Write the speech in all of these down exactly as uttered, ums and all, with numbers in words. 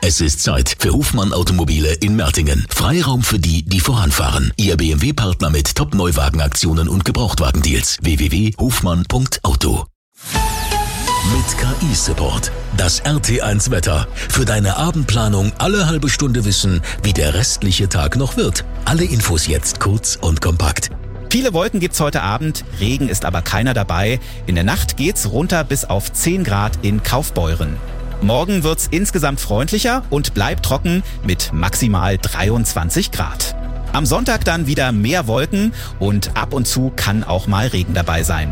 Es ist Zeit für Hofmann Automobile in Mertingen. Freiraum für die, die voranfahren. Ihr B M W-Partner mit Top-Neuwagenaktionen und Gebrauchtwagendeals. w w w punkt hofmann punkt auto. Mit K I-Support. Das R T eins Wetter. Für deine Abendplanung alle halbe Stunde wissen, wie der restliche Tag noch wird. Alle Infos jetzt kurz und kompakt. Viele Wolken gibt's heute Abend, Regen ist aber keiner dabei. In der Nacht geht's runter bis auf zehn Grad in Kaufbeuren. Morgen wird's insgesamt freundlicher und bleibt trocken mit maximal dreiundzwanzig Grad. Am Sonntag dann wieder mehr Wolken und ab und zu kann auch mal Regen dabei sein.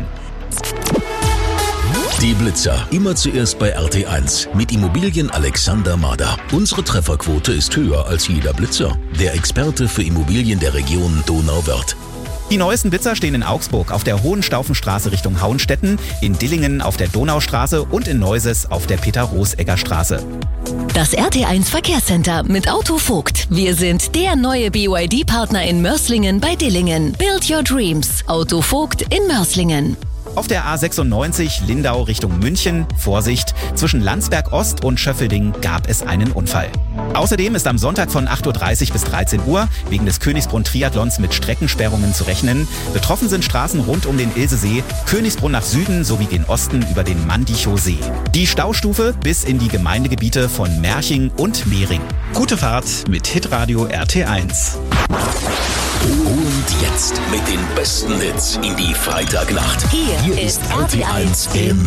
Die Blitzer. Immer zuerst bei R T eins. Mit Immobilien Alexander Mader. Unsere Trefferquote ist höher als jeder Blitzer. Der Experte für Immobilien der Region Donauwörth. Die neuesten Blitzer stehen in Augsburg auf der Hohenstaufenstraße Richtung Hauenstetten, in Dillingen auf der Donaustraße und in Neuses auf der Peter-Rosegger-Straße. Das R T eins Verkehrscenter mit Auto Vogt. Wir sind der neue B Y D-Partner in Mörslingen bei Dillingen. Build your dreams. Auto Vogt in Mörslingen. Auf der A sechsundneunzig Lindau Richtung München, Vorsicht, zwischen Landsberg Ost und Schöffelding gab es einen Unfall. Außerdem ist am Sonntag von acht Uhr dreißig bis dreizehn Uhr wegen des Königsbrunn-Triathlons mit Streckensperrungen zu rechnen. Betroffen sind Straßen rund um den Ilsesee, Königsbrunn nach Süden sowie gen Osten über den Mandichow-See. Die Staustufe bis in die Gemeindegebiete von Merching und Mehring. Gute Fahrt mit Hitradio R T eins. Und jetzt mit den besten Hits in die Freitagnacht. Hier, Hier ist R T eins im